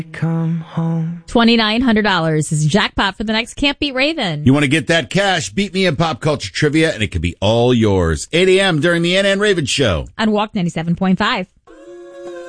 Come home. $2,900 is jackpot for the next Can't Beat Raven. You want to get that cash? Beat me in pop culture trivia, and it could be all yours. 8 a.m. during the NN Raven Show. On Walk 97.5.